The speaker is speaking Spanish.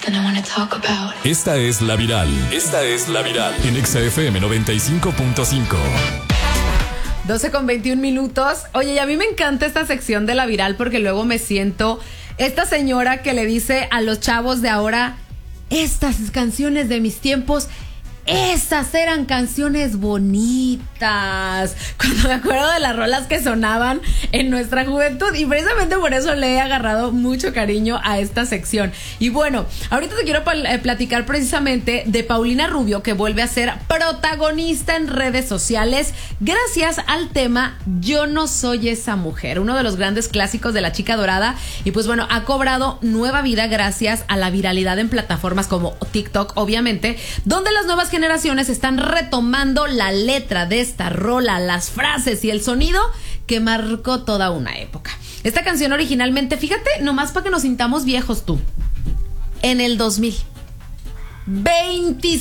Esta es La Viral. En Exa FM 95.5. 12:21. Oye, y a mí me encanta esta sección de La Viral porque luego me siento esta señora que le dice a los chavos de ahora: estas canciones de mis tiempos, esas eran canciones bonitas. Cuando me acuerdo de las rolas que sonaban en nuestra juventud, y precisamente por eso le he agarrado mucho cariño a esta sección. Y bueno, ahorita te quiero platicar precisamente de Paulina Rubio, que vuelve a ser protagonista en redes sociales gracias al tema Yo no soy esa mujer, uno de los grandes clásicos de La Chica Dorada. Y pues bueno, ha cobrado nueva vida gracias a la viralidad en plataformas como TikTok, obviamente, donde las nuevas generaciones están retomando la letra de esta rola, las frases y el sonido que marcó toda una época. Esta canción originalmente, fíjate, nomás para que nos sintamos viejos tú, en el 2000,